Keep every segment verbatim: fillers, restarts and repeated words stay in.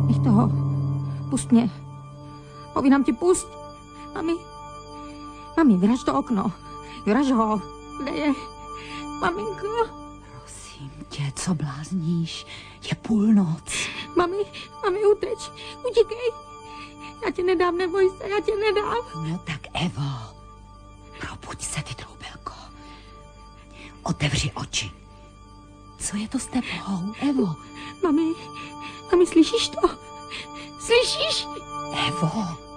Nech toho. Pust mě. Povídám ti, pust. Mami. Mami, vyraž to okno. Vyraž ho. Kde je? Maminko. Prosím tě, co blázníš? Je půlnoc. Mami, mami, uteč. Utíkej. Já tě nedám, neboj se, já tě nedám. No tak Evo, probuď se, ty troubelko. Otevři oči. Co je to s tebou, Evo? Mami, mami, slyšíš to? Slyšíš? Evo.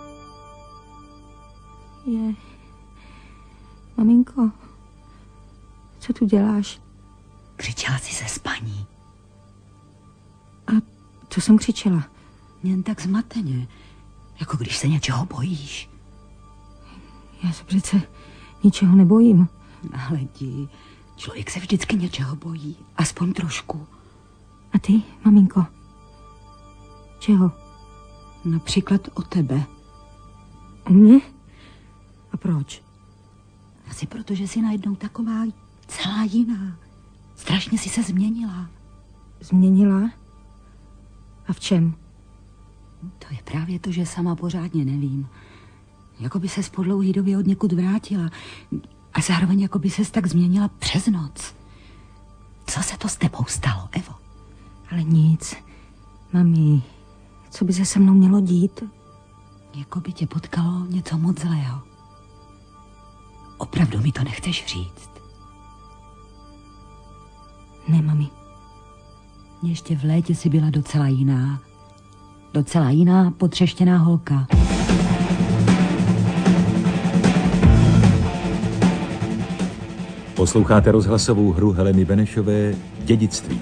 Je. Maminko, co tu děláš? Křičela jsi ze spaní. A co jsem křičela? Jen tak zmateně, jako když se něčeho bojíš. Já se přece ničeho nebojím. Ale ti, člověk se vždycky něčeho bojí, aspoň trošku. A ty, maminko? Čeho? Například o tebe. O mě? A proč? Asi proto, že jsi najednou taková celá jiná. Strašně jsi se změnila. Změnila? A v čem? To je právě to, že sama pořádně nevím. Jako by ses po dlouhý době od někud vrátila. A zároveň jako by ses tak změnila přes noc. Co se to s tebou stalo, Evo? Ale nic. Mami, co by se se mnou mělo dít? Jako by tě potkalo něco moc zlého. Opravdu mi to nechceš říct? Ne, mami. Ještě v létě jsi byla docela jiná. Docela jiná, potřeštěná holka. Posloucháte rozhlasovou hru Heleny Benešové Dědictví.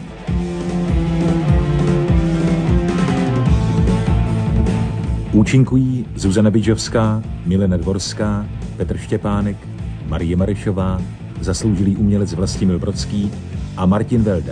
Účinkují Zuzana Bidžovská, Milena Dvorská, Petr Štěpánek, Marie Marešová, zasloužilý umělec Vlastimil Brodský a Martin Velda.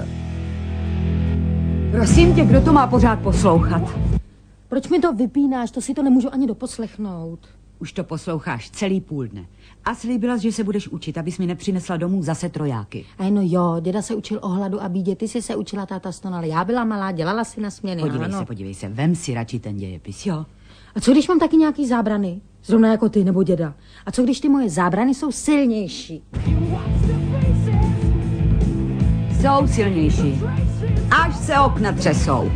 Prosím tě, kdo to má pořád poslouchat? Proč mi to vypínáš? To si to nemůžu ani doposlechnout. Už to posloucháš celý půl dne. A slíbila, že se budeš učit, abys mi nepřinesla domů zase trojáky. A no jo, děda se učil o hladu a bídě, ty jsi se učila, táta ston, ale já byla malá, dělala si na směny. Podívej ano. se, podívej se, vem si radši ten dějepis, jo? A co když mám taky nějaký zábrany? Zrovna jako ty nebo děda. A co když ty moje zábrany jsou silnější? Jsou silnější. Až se okna třesou.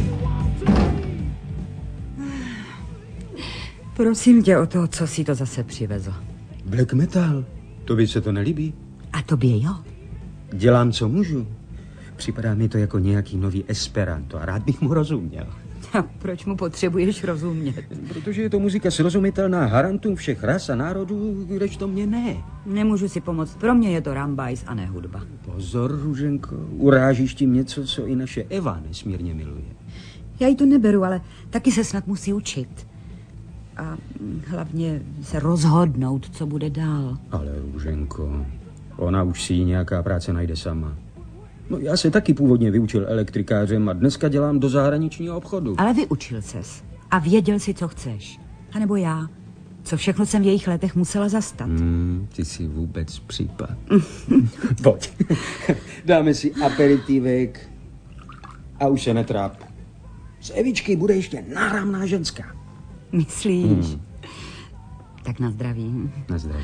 Prosím tě o to, co si to zase přivezl. Black metal, tobě se to nelíbí? A tobě jo? Dělám, co můžu. Připadá mi to jako nějaký nový Esperanto a rád bych mu rozuměl. A proč mu potřebuješ rozumět? Protože je to muzika srozumitelná harantům všech ras a národů, kdežto mě ne. Nemůžu si pomoct, pro mě je to rambajs a ne hudba. Pozor, Růženko, urážíš tím něco, co i naše Eva nesmírně miluje. Já jí to neberu, ale taky se snad musí učit. A hlavně se rozhodnout, co bude dál. Ale Růženko, ona už si ji nějaká práce najde sama. No, já se taky původně vyučil elektrikářem a dneska dělám do zahraničního obchodu. Ale vyučil ses a věděl si, co chceš. A nebo já, co všechno jsem v jejich letech musela zastat. Hmm, ty jsi vůbec případ. Pojď, dáme si aperitivek a už se netráp. Z Evičky bude ještě náramná ženská. Myslíš? Hmm. Tak na zdraví. Na zdraví.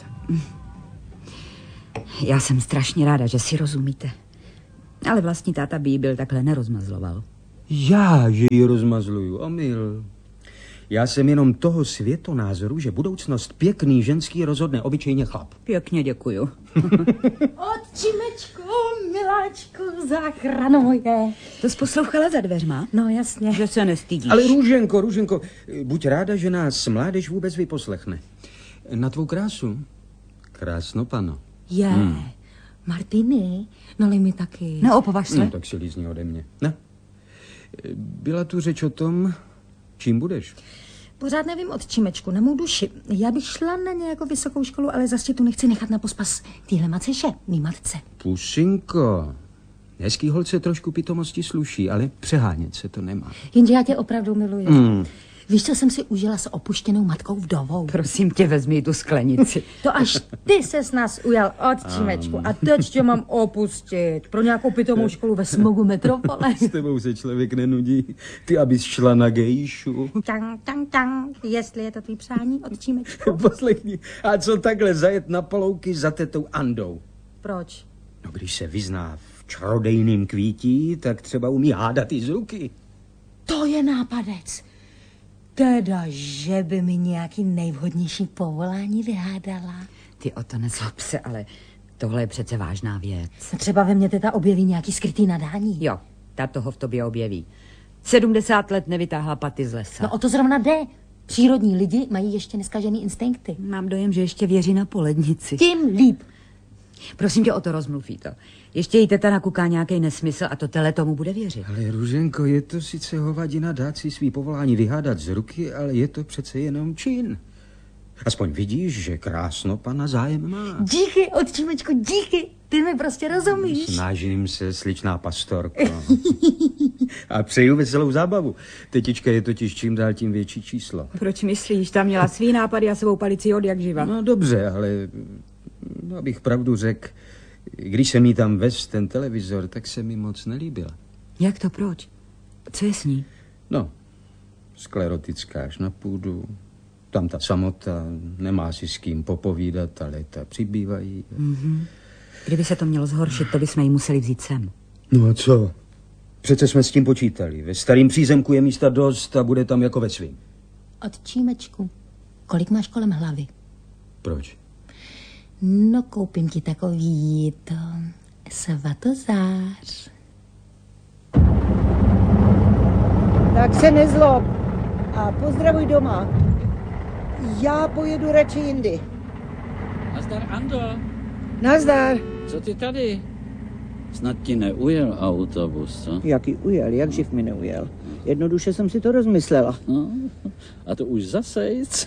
Já jsem strašně ráda, že si rozumíte. Ale vlastní táta by ji byl takhle nerozmazloval. Já, že ji rozmazluju, omyl. Já jsem jenom toho světonázoru, že budoucnost pěkný ženský rozhodne obyčejně chlap. Pěkně děkuju. Otčimečku, miláčku, záchrano moje. To jsi poslouchala za dveřma? No jasně. Že se nestydíš. Ale Růženko, Růženko, buď ráda, že nás mládež vůbec vyposlechne. Na tvou krásu. Krásno, pano. Je, hmm. Martiny, nalej mi taky. No, opovaž se. No, tak si lízni ode mě. Ne? Byla tu řeč o tom, čím budeš? Pořád nevím, otčimečku, na mou duši. Já bych šla na nějakou vysokou školu, ale zase tu nechci nechat na pospas týhle macéše, mý matce. Pusinko, hezký holce trošku pitomosti sluší, ale přehánět se to nemá. Jenže já tě opravdu miluji. Hmm. Víš, co jsem si užila s opuštěnou matkou vdovou? Prosím tě, vezmi tu sklenici. To až ty ses nás ujal, otčímečku. A teď tě mám opustit pro nějakou pitomou školu ve smogu metropole. S tebou se člověk nenudí. Ty abys šla na gejšu. Tang, tang, tang. Jestli je to tvý přání, otčímečku. Poslechni, a co takhle zajet na palouky za tetou Andou? Proč? No, když se vyzná v čarodejným kvítí, tak třeba umí hádat i z ruky. To je nápadec. Teda, že by mi nějaký nejvhodnější povolání vyhádala. Ty o to nezlob se, ale tohle je přece vážná věc. Třeba ve mně teta objeví nějaký skrytý nadání. Jo, ta toho v tobě objeví. sedmdesát let nevytáhla paty z lesa. No o to zrovna jde. Přírodní lidi mají ještě neskažený instinkty. Mám dojem, že ještě věří na polednici. Tím líp. Prosím tě, o to rozmluví to. Ještě jí teta nakuká nějaký nesmysl a to tele tomu bude věřit. Ale Růženko, je to sice hovadina dát si svý povolání vyhádat z ruky, ale je to přece jenom čin. Aspoň vidíš, že krásno pana zájem má. Díky, otčímečku, díky. Ty mi prostě rozumíš. Snažím se, sličná pastorko. A přeju veselou zábavu. Tetička je totiž čím dál tím větší číslo. Proč myslíš? Tam měla svý nápady a svou palici od jak živa. No dobře, ale no, abych pravdu řekl, když jsem jí tam vez ten televizor, tak se mi moc nelíbila. Jak to, proč? Co je s ní? No, sklerotická až na půdu. Tam ta samota, nemá si s kým popovídat, a léta přibývají. Mm-hmm. Kdyby se to mělo zhoršit, to bychom jí museli vzít sem. No a co? Přece jsme s tím počítali. Ve starým přízemku je místa dost a bude tam jako ve svým. Otčímečku, kolik máš kolem hlavy? Proč? No, koupím ti takový to svatozář. Tak se nezlob a pozdravuj doma. Já pojedu radši jindy. Nazdar, Ando. Nazdar. Co ty tady? Snad ti neujel autobus, co? Jaký ujel, jak živ mi neujel. Jednoduše jsem si to rozmyslela. No, a to už zasejc.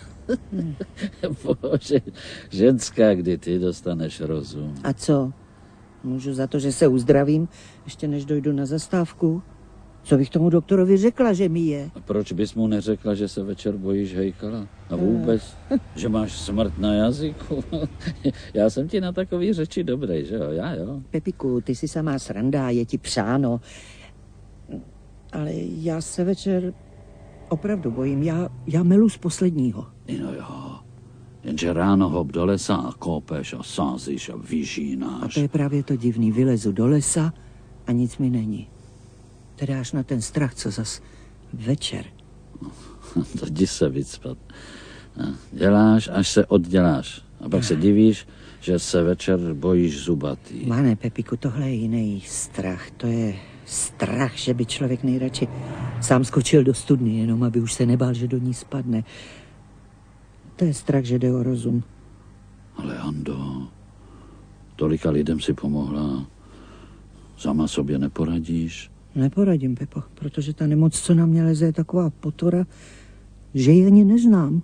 Bože, ženská, kdy ty dostaneš rozum. A co? Můžu za to, že se uzdravím, ještě než dojdu na zastávku? Co bych tomu doktorovi řekla, že mi je? A proč bys mu neřekla, že se večer bojíš hejkala? A vůbec, že máš smrt na jazyku? Já jsem ti na takový řeči dobrý, že jo? Já jo. Pepiku, ty si samá sranda, je ti přáno. Ale já se večer opravdu bojím. Já, já melu z posledního. No jo, jenže ráno hop do lesa a kópeš a sázíš a vyžínáš. A to je právě to divný. Vylezu do lesa a nic mi není. Teda až na ten strach, co zas večer. To jdi se vycpat. Děláš, až se odděláš. A pak se divíš, že se večer bojíš zubatý. Mane, Pepiku, tohle je jiný strach. To je strach, že by člověk nejradši sám skočil do studny, jenom aby už se nebál, že do ní spadne. To je strach, že jde o rozum. Ale Ando, tolika lidem si pomohla. Sama sobě neporadíš. Neporadím, Pepo, protože ta nemoc, co na mě leze, je taková potvora, že ji ani neznám.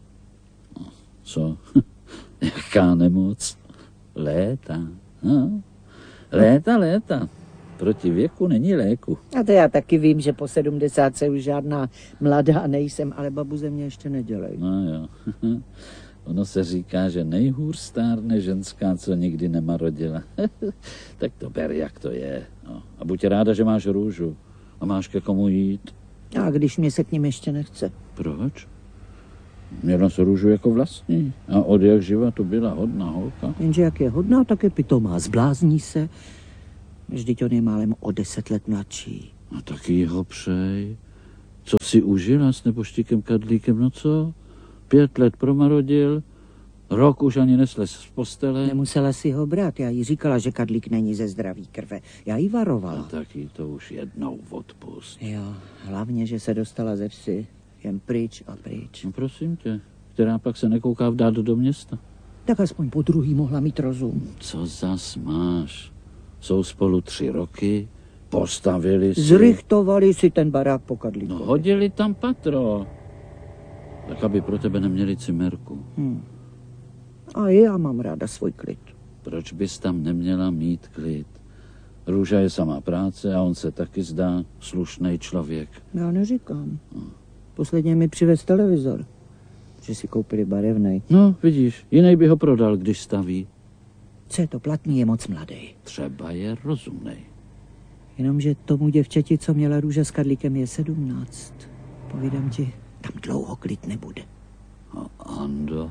Co? Jaká nemoc? Léta. No. Léta, léta. Proti věku není léku. A to já taky vím, že po sedmdesátce už žádná mladá nejsem, ale babu ze mě ještě nedělej. No jo. Ono se říká, že nejhůř stárne ženská, co nikdy nemarodila. Tak to ber, jak to je. No. A buď ráda, že máš růžu a máš ke komu jít. A když mě se k ním ještě nechce. Proč? Měla se růžu jako vlastní. A od jak živa to byla hodná holka. Jenže jak je hodná, tak je pitomá. Zblázní se. Vždyť on je málem o deset let mladší. A taky ho přej. Co si užila s neboštíkem Kadlíkem, no co? Pět let promarodil, rok už ani neslez z postele. Nemusela si ho brát. Já jí říkala, že Kadlík není ze zdraví krve. Já jí varovala. A taky to už jednou odpust. Jo, hlavně, že se dostala ze vsi. Jen pryč a pryč. No prosím tě, která pak se nekouká vdát do města. Tak aspoň po druhý mohla mít rozum. Co zas máš? Jsou spolu tři roky, postavili si... Zrychtovali si ten barák po Kadlíkovi. No hodili tam patro. Tak aby pro tebe neměli cimerku. Hmm. A já mám ráda svůj klid. Proč bys tam neměla mít klid? Růža je samá práce a on se taky zdá slušnej člověk. Já neříkám. Posledně mi přivez televizor, že si koupili barevnej. No, vidíš, jiný by ho prodal, když staví. Co je to platný, je moc mladý. Třeba je rozumnej. Jenomže tomu děvčati, co měla růže s kadlíkem, je sedmnáct. Povídám ti, tam dlouho klid nebude. A Ando,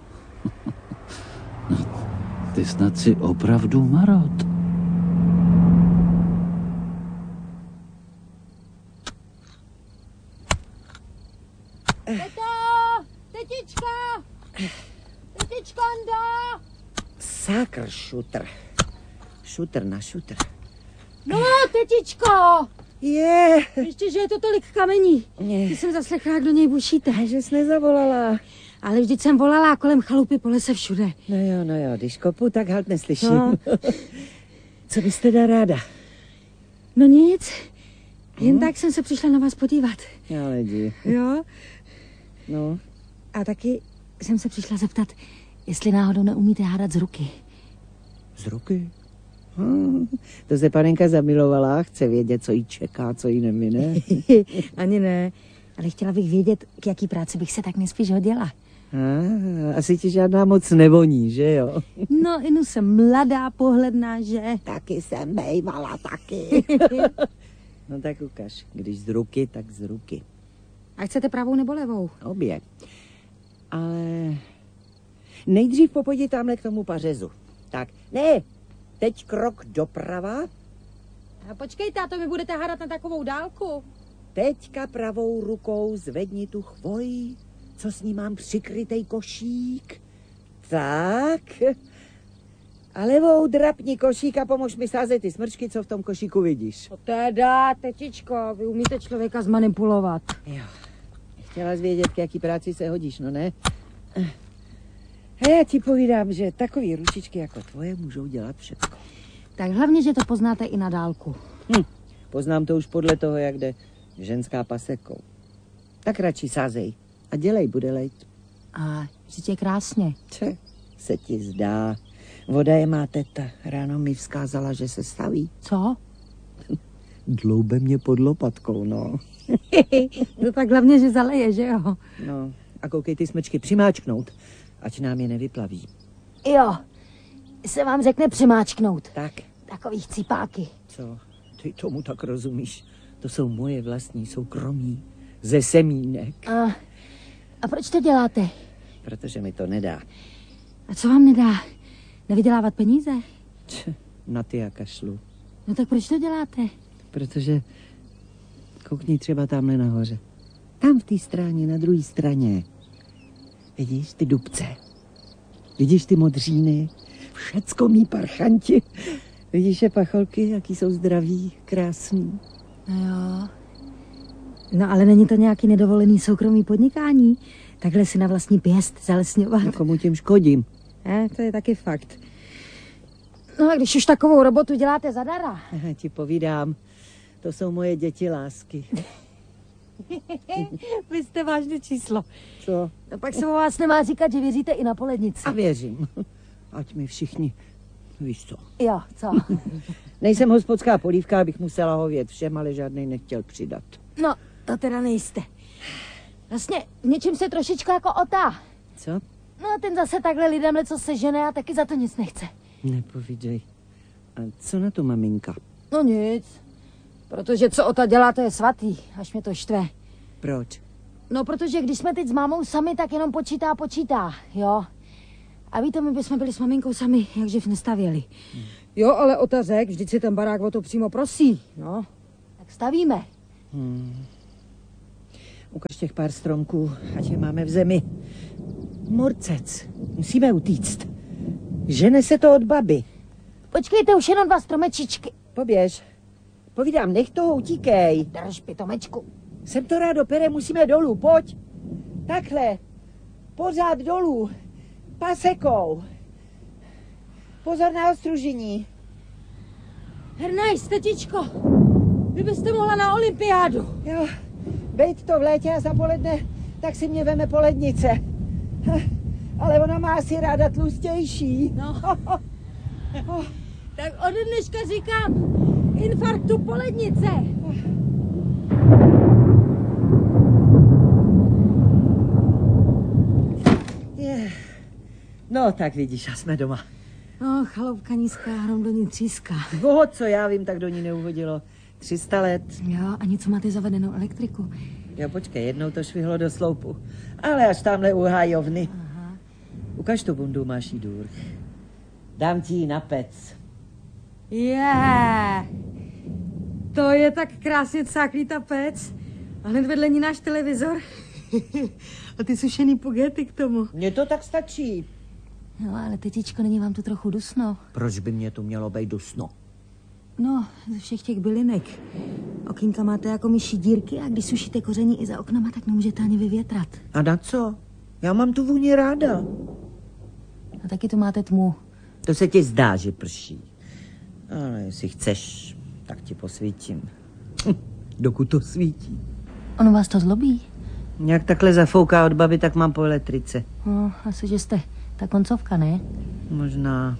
ty snad si opravdu marot. Teto! Tetička! Tetičko, Ando! Sákr, šutr. Šutr na šutr. No, tetičko! Je, Ještě, že je to tolik kamení. Ne. Když jsem zaslechla, jak do něj bušíte. že jsi nezavolala. Ale vždyť jsem volala kolem chalupy po lese všude. No jo, no jo, když kopu, tak halt neslyším. No. Co bys teda ráda? No nic, jen tak jsem se přišla na vás podívat. Ale jdi. Jo? No, A taky jsem se přišla zeptat, jestli náhodou neumíte hádat z ruky. z ruky. Hm, to se panenka zamilovala, chce vědět, co jí čeká, co jí nemine. Ani ne, ale chtěla bych vědět, k jaký práci bych se tak nejspíš hodila. Ah, asi ti žádná moc nevoní, že jo? No, inu jsem mladá, pohledná, že? Taky jsem bejvala, taky. No tak ukaž, když z ruky, tak z ruky. A chcete pravou nebo levou? Obě. Ale nejdřív popojdi tamhle k tomu pařezu. Tak, ne, teď krok doprava, A počkejte, a to mi budete hádat na takovou dálku? teďka pravou rukou zvedni tu chvoj, co s ní mám přikrytej košík. Tak. A levou drapni košík a pomož mi sázet ty smrčky, co v tom košíku vidíš. No teda, tetičko, vy umíte člověka zmanipulovat. Jo. Chtěla jsi vědět, k jaký práci se hodíš, no ne? A já ti povídám, že takový ručičky jako tvoje můžou dělat všecko. Tak hlavně, že to poznáte i na dálku. Hm. Poznám to už podle toho, jak jde ženská pasekou. Tak radši sázej a dělej, bude lejt. A vždyť je krásně. Če, se ti zdá. Voda je má teta. Ráno mi vzkázala, že se staví. Co? Dloube mě pod lopatkou, no. No tak hlavně, že zaleje, že jo? No, a koukej ty smečky přimáčknout, ať nám je nevyplaví. Jo, se vám řekne přimáčknout. Tak, Takových cipáky. co? Ty tomu tak rozumíš. To jsou moje vlastní soukromí. Ze semínek. A, a proč to děláte? Protože mi to nedá. A co vám nedá? Nevydělávat peníze? Č, na ty já kašlu. No tak proč to děláte? Protože koukni třeba tamhle nahoře. Tam v té straně, na druhé straně. Vidíš ty dubce? Vidíš ty modříny? Všecko mý parchanti. Vidíš je pacholky, jaký jsou zdraví, krásný. No jo. No ale není to nějaký nedovolený soukromý podnikání? Takhle si na vlastní pěst zalesňovat? No, komu tím škodím? Eh, to je taky fakt. No a když už takovou robotu děláte zadara. Aha, ti povídám, to jsou moje děti lásky. Vy jste vážné číslo. Co? No pak se o vás nemá říkat, že věříte i na polednici. A věřím. Ať mi všichni, víš co. Jo, co? Nejsem hospodská polívka, abych musela hovět všem, ale žádnej nechtěl přidat. No, to teda nejste. Vlastně v něčem se trošičku jako otá. Co? No ten zase takhle lidem leco sežene a taky za to nic nechce. Nepovídej. A co na to maminka? No nic. Protože co ota dělá, to je svatý, až mě to štve. Proč? No protože když jsme teď s mámou sami, tak jenom počítá, počítá, jo. A víte, my bychom byli s maminkou sami, jakživ nestavěli. Hmm. Jo, ale ota řek, vždyť si ten barák o to přímo prosí, no. Tak stavíme. Hmm. Ukaž těch pár stromků, ať je máme v zemi. Morcec, musíme utíct. Žene se to od baby. Počkejte, už jenom dva stromečičky. Poběž. Povídám, nech toho utíkej. Drž, pitomečku. Sem to rádo pere, musíme dolů, pojď. Takhle. Pořád dolů. Pasekou. Pozor na ostružení. Hernajs, tetičko, vy byste mohla na olympiádu. Jo, bejt to v létě a zapoledne, tak si mě veme polednice. Ale ona má asi ráda tlustější. No. Tak ode dneška říkám infarktu polednice. No, tak vidíš, a jsme doma. No, chaloupka nízká, hrom do ní tříská. Boho, co já vím, tak do ní neuhodilo. tři sta let. Jo, a něco máte zavedenou elektriku. Jo, počkej, jednou to švihlo do sloupu. Ale až tamhle u hájovny. Aha. Ukaž tu bundu, máš jí důr. Dám ti ji na pec. Je, yeah. To je tak krásně cáklý ta pec. A hned vedle ní náš televizor. A ty sušený pugety k tomu. Mně to tak stačí. No, ale tetičko, není vám tu trochu dusno? Proč by mě tu mělo být dusno? No, ze všech těch bylinek. Okýnka máte jako myší dírky a když sušíte koření i za oknama, tak nemůžete ani vyvětrat. A na co? Já mám tu vůni ráda. A taky tu máte tmu. To se ti zdá, že prší. Ale jestli chceš, tak ti posvítím. Hm, dokud to svítí. Ono vás to zlobí? Jak takhle zafouká od baby, tak mám po elektrice. No, asi, že jste ta koncovka, ne? Možná.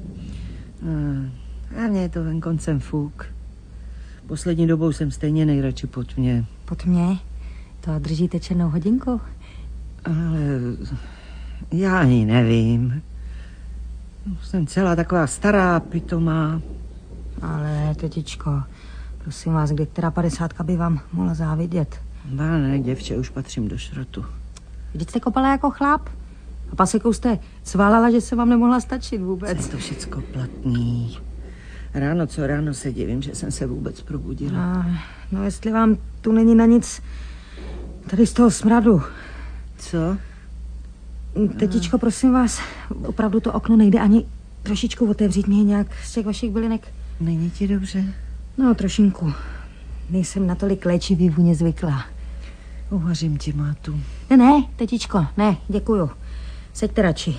A mě je to ven koncem fuk. Poslední dobou jsem stejně nejradši po tmě. Po tmě? To a držíte černou hodinku? Ale já ani nevím. Jsem celá taková stará, pitomá. Ale, tetičko, prosím vás, kdy která padesátka by vám mohla závidět? Ba ne, děvče, už patřím do šrotu. Vždyť jste kopala jako chlap? A pasekou jste sválala, že se vám nemohla stačit vůbec. Je to všecko platný. Ráno co ráno se divím, že jsem se vůbec probudila. A, no jestli vám tu není na nic tady z toho smradu. Co? Tetičko, prosím vás, opravdu to okno nejde ani trošičku otevřít mě nějak z těch vašich bylinek. Není ti dobře? No, trošinku. Nejsem natolik léčivý vůně zvyklá. Uvařím ti, mátu. Ne, ne, tetičko, ne, děkuju. Seďte radši.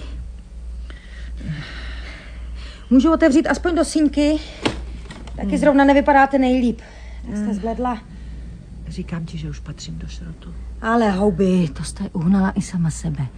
Můžu otevřít aspoň do sínky? Taky hmm. zrovna nevypadáte nejlíp. Jak jste zbledla. Říkám ti, že už patřím do šrotu. Ale houby, to jste uhnala i sama sebe.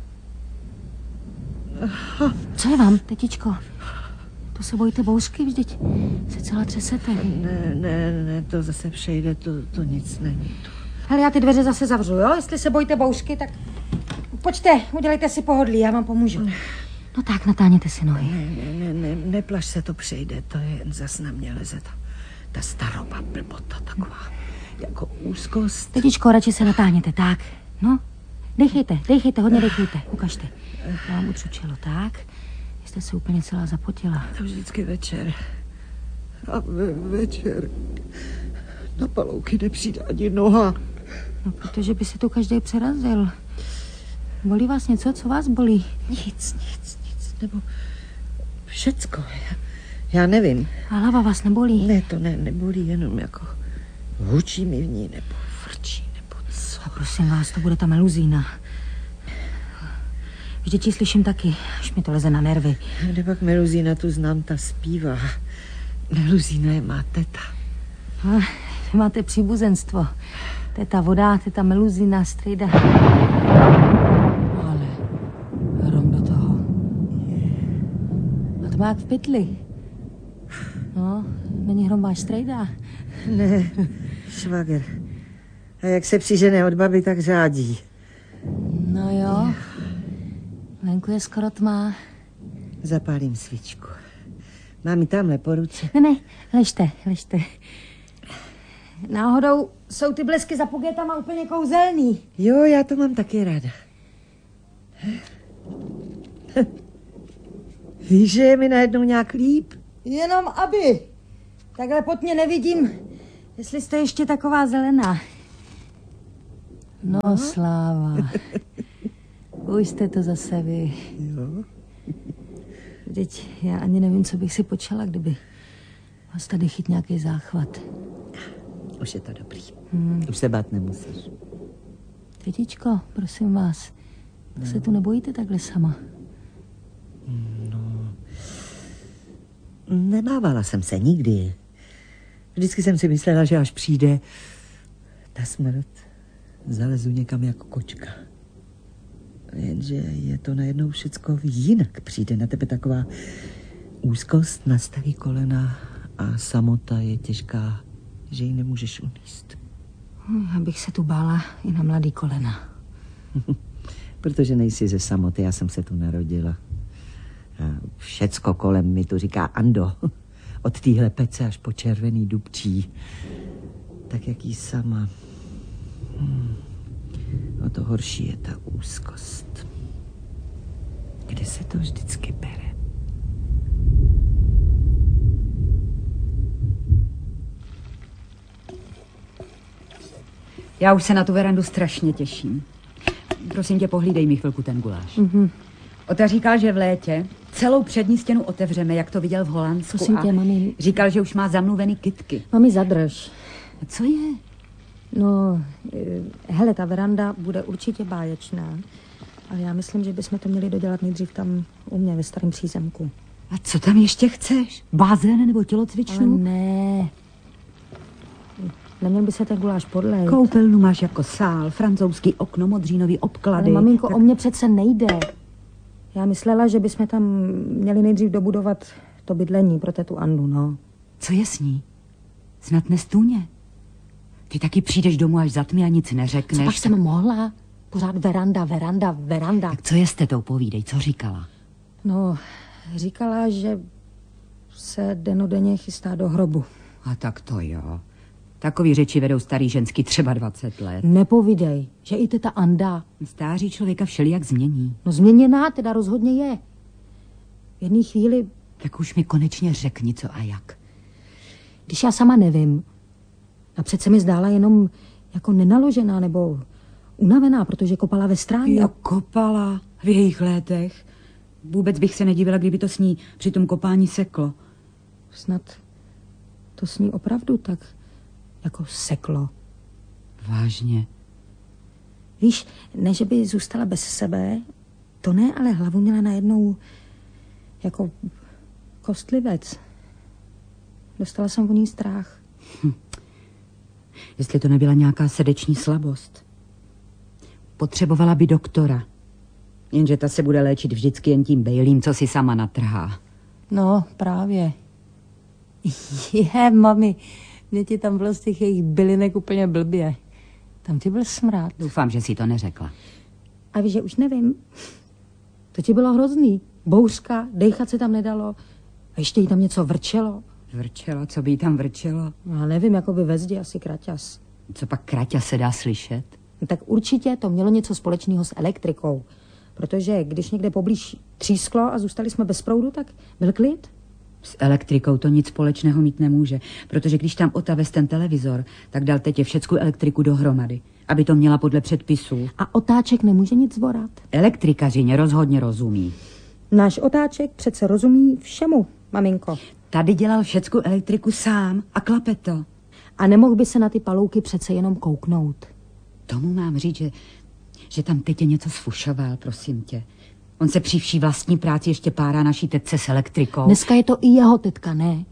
Co je vám, tetičko? To se bojíte bouřky, vždyť se celá třesete. Ne, ne, ne, to zase přejde, to, to nic není. To... Hele, já ty dveře zase zavřu, jo? Jestli se bojíte bouřky, tak pojďte, udělejte si pohodlí, já vám pomůžu. No tak, natáhněte si nohy. Ne, ne, ne, neplaš se, to přejde, to je jen zas na mě leze ta, ta staroba blbota taková, jako úzkost. Tetičko, radši se natáhněte, tak, no. Dejchejte, dejchejte, hodně dejchejte, ukažte. Já vám utřu čelo, tak. Jste se úplně celá zapotila. To vždycky večer. A ve, večer na palouky nepřijde ani noha. No, protože by se tu každý přerazil. Bolí vás něco? Co vás bolí? Nic, nic, nic, nebo všecko. Já, já nevím. A hlava vás nebolí? Ne, to ne, nebolí, jenom jako hučí mi v ní, nebo frčí, nebo co. A prosím vás, to bude ta meluzína. Vždyť ji slyším taky, až mi to leze na nervy. Kde pak Meluzína tu znám, ta zpívá. Meluzína je má teta. No, vy máte příbuzenstvo. Teta voda, teta Meluzína, strejda. Ale hrom do toho. A to má jak v pytli. No, není hrom váš strejda. Ne, švager. A jak se přižene od baby, tak řádí. No jo. Venku je skoro tma. Zapálím svíčku. Mám ji tamhle po ruce. Ne, ne, ležte, ležte. Náhodou jsou ty blesky za pugetama úplně kouzelný. Jo, já to mám taky ráda. Víš, že je mi najednou nějak líp? Jenom aby. Takhle pod mě nevidím, jestli jste ještě taková zelená. No, no. Sláva. Už jste to zase vy. Jo. Vždyť já ani nevím, co bych si počala, kdyby vás tady chyt nějaký záchvat. Už je to dobrý. Hmm. Už se bát nemusíš. Tetičko, prosím vás, no. Se tu nebojíte takhle sama? No, nebávala jsem se nikdy. Vždycky jsem si myslela, že až přijde ta smrt, zalezu někam jako kočka. Jenže je to najednou všecko jinak. Přijde na tebe taková úzkost, nastaví kolena a samota je těžká, že ji nemůžeš uníst. Abych se tu bála i na mladý kolena. Protože nejsi ze samoty, já jsem se tu narodila. A všecko kolem mi tu říká Ando. Od téhle pece až po červený dubčí. Tak jak jí sama. Hmm. O to horší je ta úzkost. Kde se to vždycky bere? Já už se na tu verandu strašně těším. Prosím tě, pohlídej mi chvilku ten guláš. Mm-hmm. Ota říkal, že v létě celou přední stěnu otevřeme, jak to viděl v Holandsku. Prosím tě, a mami. říkal, že už má zamluvený kytky. Mami, zadrž. A co je? No, hele, ta veranda bude určitě báječná, ale já myslím, že bychom to měli dodělat nejdřív tam u mě ve starém přízemku. A co tam ještě chceš? Bazén nebo Ale tělocvičnu? ne. Neměl by se ten guláš podlejt. Koupelnu máš jako sál, francouzský okno, modřínový obklady. Ale maminko, tak... o mě přece nejde. Já myslela, že bychom tam měli nejdřív dobudovat to bydlení pro tetu Andu, no. Co je s ní? Snad nestůně. Ty taky přijdeš domů až za tmy a nic neřekneš. Co pak jsem mohla? Pořád veranda, veranda, veranda. Tak co je s tetou, povídej, co říkala? No, říkala, že se denodenně chystá do hrobu. A tak to jo. Takový řeči vedou starý ženský třeba dvacet let. Nepovídej, že i teta Anda. Stáří člověka všelijak změní. No změněná teda rozhodně je. V jedné chvíli, Tak už mi konečně řekni, co a jak. když já sama nevím, a přece mi zdála jenom jako nenaložená nebo unavená, protože kopala ve stráně. Jo, kopala v jejich létech. Vůbec bych se nedivila, kdyby to s ní při tom kopání seklo. Snad to s ní opravdu tak jako seklo. Vážně. Víš, ne, že by zůstala bez sebe, to ne, ale hlavu měla najednou jako kostlivec. Dostala jsem o ní strach. Hm. Jestli to nebyla nějaká srdeční slabost. Potřebovala by doktora. Jenže ta se bude léčit vždycky jen tím bejlím, co si sama natrhá. No, právě. Je, mami, mě ti tam bylo z těch jejich bylinek úplně blbě. Tam ti byl smrad. Doufám, že si to neřekla. A víš, že už nevím. To ti bylo hrozný. Bouřka, dejchat se tam nedalo. A ještě jí tam něco vrčelo. Vrčelo, co by jí tam vrčelo? Já nevím, jako by ve zdi asi kraťas. Co pak kraťa se dá slyšet? No, tak určitě to mělo něco společného s elektrikou. Protože když někde poblíž třísklo a zůstali jsme bez proudu, tak byl klid. S elektrikou to nic společného mít nemůže, protože když tam otavez ten televizor, tak dal tetě všecku elektriku dohromady, aby to měla podle předpisů. A otáček nemůže nic zvorat. Elektrikařině rozhodně rozumí. Náš otáček přece rozumí všemu, maminko. Tady dělal všecku elektriku sám a klape to. A nemohl by se na ty palouky přece jenom kouknout. Tomu mám říct, že, že tam tetě něco sfušoval, prosím tě. On se při vší vlastní práci ještě párá naší tetce s elektrikou. Dneska je to i jeho tetka, ne?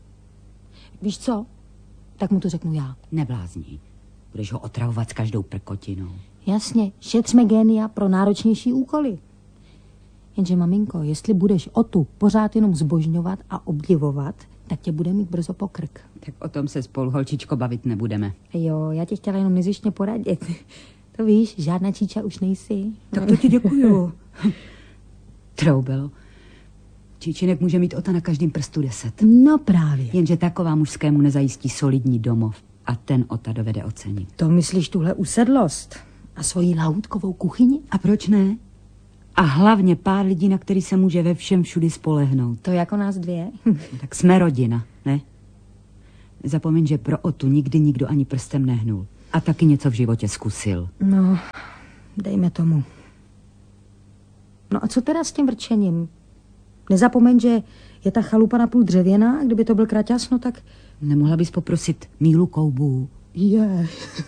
Víš co? Tak mu to řeknu já. Neblázní. Budeš ho otravovat s každou prkotinou. Jasně, šetřme génia pro náročnější úkoly. Jenže, maminko, jestli budeš o tu pořád jenom zbožňovat a obdivovat, tak tě bude mít brzo po krk. Tak o tom se spolu, holčičko, bavit nebudeme. Jo, já ti chtěla jenom nezištně poradit. To víš, žádná číča už nejsi. Tak to ti děkuju. Troubelo. Číčinek může mít ota na každém prstu deset. No právě. Jenže taková mužskému nezajistí solidní domov. A ten ota dovede ocenit. To myslíš tuhle usedlost a svoji lahůdkovou kuchyni? A proč ne? A hlavně pár lidí, na který se může ve všem všudy spolehnout. To jako nás dvě. Tak jsme rodina, ne? Zapomeň, že pro otu nikdy nikdo ani prstem nehnul. A taky něco v životě zkusil. No, dejme tomu. No a co teda s tím vrčením? Nezapomeň, že je ta chalupa napůl dřevěná, kdyby to byl kraťas, no tak... Nemohla bys poprosit Mílu Koubů? Je.